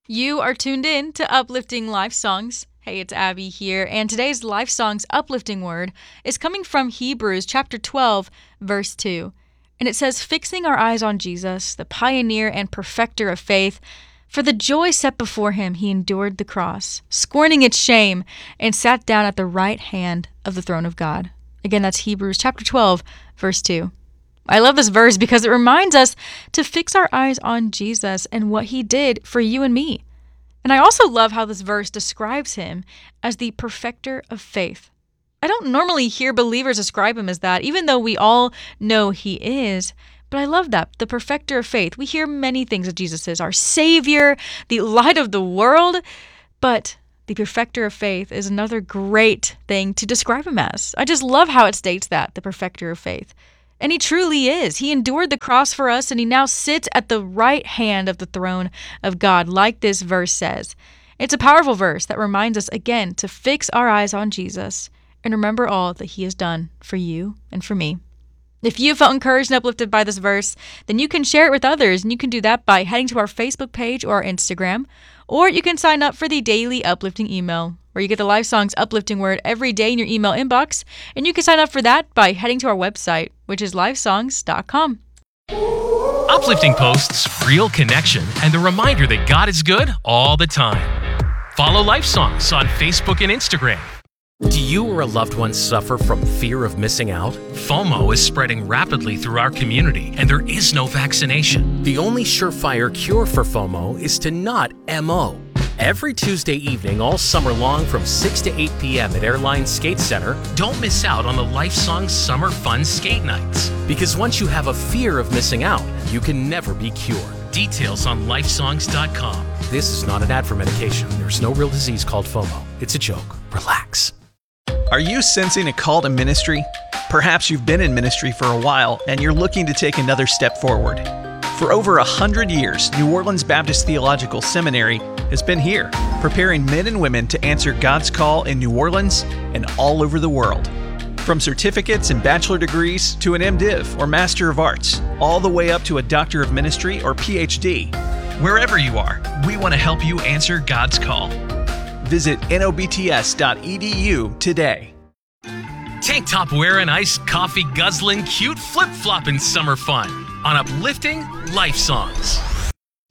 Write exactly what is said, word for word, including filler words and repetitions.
You are tuned in to Uplifting Life Songs. Hey, it's Abby here, and today's Life Songs uplifting word is coming from Hebrews chapter twelve, verse two. And it says, "Fixing our eyes on Jesus, the pioneer and perfecter of faith, for the joy set before him, he endured the cross, scorning its shame, and sat down at the right hand of the throne of God." Again, that's Hebrews chapter twelve, verse two. I love this verse because it reminds us to fix our eyes on Jesus and what he did for you and me. And I also love how this verse describes him as the perfecter of faith. I don't normally hear believers describe him as that, even though we all know he is. But I love that, the perfecter of faith. We hear many things that Jesus is, our Savior, the light of the world. But the perfecter of faith is another great thing to describe him as. I just love how it states that, the perfecter of faith. And he truly is. He endured the cross for us, and he now sits at the right hand of the throne of God, like this verse says. It's a powerful verse that reminds us again to fix our eyes on Jesus and remember all that he has done for you and for me. If you felt encouraged and uplifted by this verse, then you can share it with others, and you can do that by heading to our Facebook page or our Instagram, or you can sign up for the daily uplifting email, where you get the Life Songs uplifting word every day in your email inbox, and you can sign up for that by heading to our website, which is life songs dot com. Uplifting posts, real connection, and the reminder that God is good all the time. Follow Life Songs on Facebook and Instagram. Do you or a loved one suffer from fear of missing out? FOMO is spreading rapidly through our community, and there is no vaccination. The only surefire cure for FOMO is to not M O. Every Tuesday evening all summer long from six to eight p.m. at Airline Skate Center, Don't miss out on the Life Songs Summer Fun Skate Nights. because once you have a fear of missing out, you can never be cured. Details on life songs dot com. This is not an ad for medication. There's no real disease called FOMO. It's a joke. Relax. Are you sensing a call to ministry? Perhaps you've been in ministry for a while and you're looking to take another step forward. For over a hundred years, New Orleans Baptist Theological Seminary has been here, preparing men and women to answer God's call in New Orleans and all over the world. From certificates and bachelor degrees to an MDiv or Master of Arts, all the way up to a Doctor of Ministry or P H D. Wherever you are, we want to help you answer God's call. Visit N O B T S dot E D U today. Tank top wearing, iced coffee guzzling, cute flip flopping summer fun on Uplifting Life Songs.